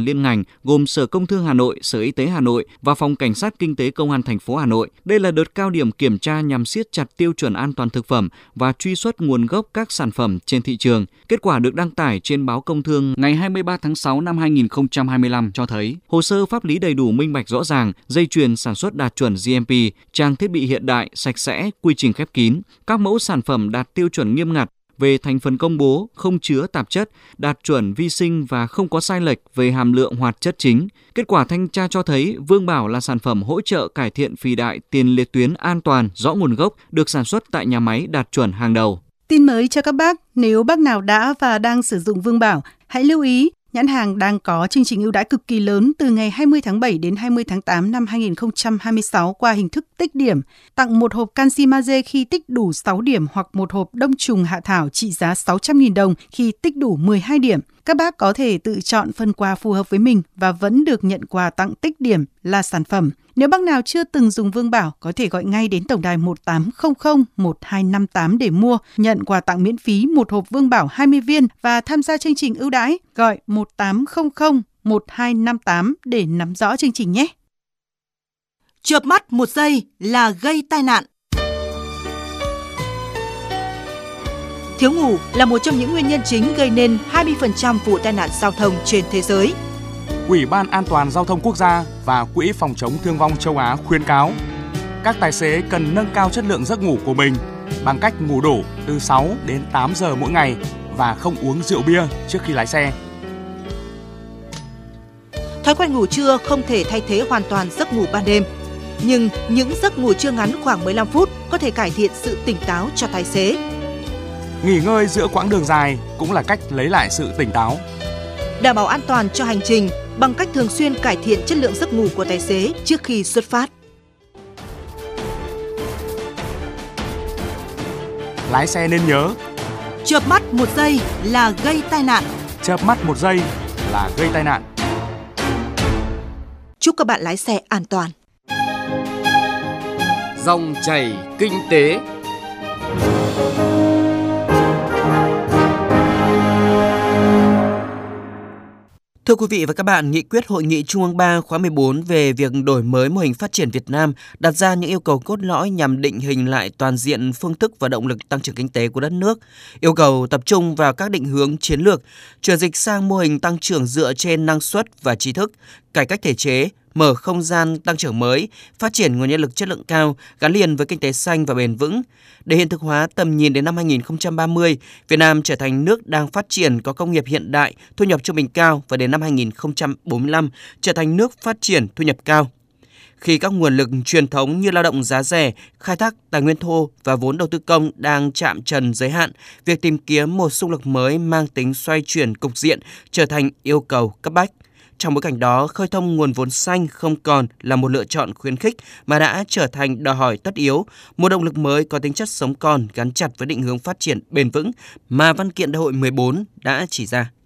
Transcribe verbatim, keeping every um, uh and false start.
liên ngành gồm Sở Công Thương Hà Nội, Sở Y tế Hà Nội và Phòng Cảnh sát Kinh tế Công an thành phố Hà Nội. Đây là đợt cao điểm kiểm tra nhằm siết chặt tiêu chuẩn an toàn thực phẩm và truy xuất nguồn gốc các sản phẩm trên thị trường. Kết quả được đăng tải trên báo Công Thương ngày hai mươi ba tháng sáu năm hai nghìn không trăm hai mươi lăm cho thấy hồ sơ pháp lý đầy đủ, minh bạch rõ ràng, dây chuyền sản xuất đạt chuẩn giê em pê, trang thiết bị hiện đại, sạch sẽ, quy trình khép kín, các mẫu sản phẩm đạt tiêu chuẩn nghiêm ngặt về thành phần công bố, không chứa tạp chất, đạt chuẩn vi sinh và không có sai lệch về hàm lượng hoạt chất chính. Kết quả thanh tra cho thấy Vương Bảo là sản phẩm hỗ trợ cải thiện phì đại tiền liệt tuyến an toàn, rõ nguồn gốc, được sản xuất tại nhà máy đạt chuẩn hàng đầu. Tin mới cho các bác, nếu bác nào đã và đang sử dụng Vương Bảo, hãy lưu ý nhãn hàng đang có chương trình ưu đãi cực kỳ lớn từ ngày hai mươi tháng bảy đến hai mươi tháng tám năm hai nghìn không trăm hai mươi sáu qua hình thức tích điểm, tặng một hộp canxi magie khi tích đủ sáu điểm hoặc một hộp đông trùng hạ thảo trị giá sáu trăm nghìn đồng khi tích đủ mười hai điểm. Các bác có thể tự chọn phần quà phù hợp với mình và vẫn được nhận quà tặng tích điểm là sản phẩm. Nếu bác nào chưa từng dùng Vương Bảo, có thể gọi ngay đến tổng đài một tám không không một hai năm tám để mua, nhận quà tặng miễn phí một hộp Vương Bảo hai mươi viên và tham gia chương trình ưu đãi. Gọi một tám không không một hai năm tám để nắm rõ chương trình nhé. Chợp mắt một giây là gây tai nạn. Thiếu ngủ là một trong những nguyên nhân chính gây nên hai mươi phần trăm vụ tai nạn giao thông trên thế giới. Ủy ban An toàn Giao thông Quốc gia và Quỹ phòng chống thương vong châu Á khuyến cáo các tài xế cần nâng cao chất lượng giấc ngủ của mình bằng cách ngủ đủ từ sáu đến tám giờ mỗi ngày và không uống rượu bia trước khi lái xe. Thói quen ngủ trưa không thể thay thế hoàn toàn giấc ngủ ban đêm, nhưng những giấc ngủ trưa ngắn khoảng mười lăm phút có thể cải thiện sự tỉnh táo cho tài xế. Nghỉ ngơi giữa quãng đường dài cũng là cách lấy lại sự tỉnh táo. Đảm bảo an toàn cho hành trình bằng cách thường xuyên cải thiện chất lượng giấc ngủ của tài xế trước khi xuất phát. Lái xe nên nhớ, chợp mắt một giây là gây tai nạn. Chợp mắt một giây là gây tai nạn. Chúc các bạn lái xe an toàn. Dòng chảy kinh tế. Thưa quý vị và các bạn, nghị quyết Hội nghị Trung ương ba khóa mười bốn về việc đổi mới mô hình phát triển Việt Nam đặt ra những yêu cầu cốt lõi nhằm định hình lại toàn diện phương thức và động lực tăng trưởng kinh tế của đất nước, yêu cầu tập trung vào các định hướng chiến lược, chuyển dịch sang mô hình tăng trưởng dựa trên năng suất và trí thức, cải cách thể chế, mở không gian tăng trưởng mới, phát triển nguồn nhân lực chất lượng cao gắn liền với kinh tế xanh và bền vững. Để hiện thực hóa tầm nhìn đến năm hai nghìn không trăm ba mươi, Việt Nam trở thành nước đang phát triển có công nghiệp hiện đại, thu nhập trung bình cao và đến năm hai nghìn không trăm bốn mươi lăm trở thành nước phát triển thu nhập cao. Khi các nguồn lực truyền thống như lao động giá rẻ, khai thác tài nguyên thô và vốn đầu tư công đang chạm trần giới hạn, việc tìm kiếm một xung lực mới mang tính xoay chuyển cục diện trở thành yêu cầu cấp bách. Trong bối cảnh đó, khơi thông nguồn vốn xanh không còn là một lựa chọn khuyến khích mà đã trở thành đòi hỏi tất yếu, một động lực mới có tính chất sống còn gắn chặt với định hướng phát triển bền vững mà văn kiện Đại hội mười bốn đã chỉ ra.